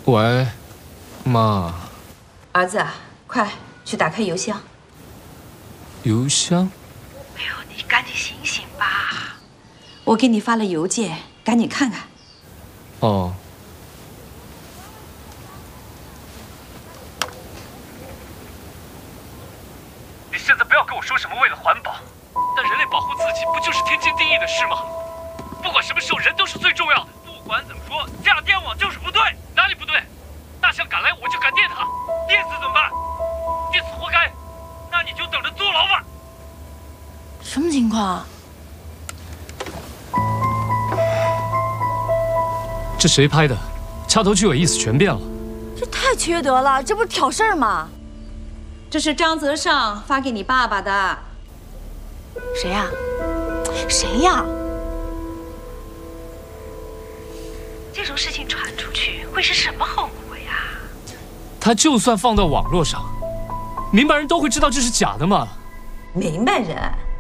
喂，妈。 儿子，快去打开邮箱。 邮箱？ 哎呦，你赶紧醒醒吧！ 我给你发了邮件，赶紧看看。 哦。 你现在不要跟我说什么为了环保，但人类保护自己不就是天经地义的事吗？不管什么时候，人都是最重要的。不管怎么说，架电网就是不对，哪里不对？大象赶来我就赶电它，电死怎么办？电死活该，那你就等着坐牢吧。 什么情况？ 这谁拍的？掐头去尾，意思全变了。 这太缺德了，这不是挑事儿吗？ 这是张泽尚发给你爸爸的。 谁呀？谁呀？ 这种事情传出去会是什么后果呀？ 他就算放到网络上，明白人都会知道这是假的嘛。 明白人